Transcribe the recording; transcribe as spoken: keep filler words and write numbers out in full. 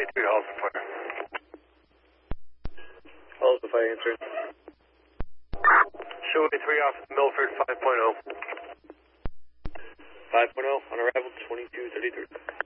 eighty-three, Halsey Fire. Halsey Fire answering. Show eighty-three off Milford five point oh. five point oh on arrival twenty-two thirty-three.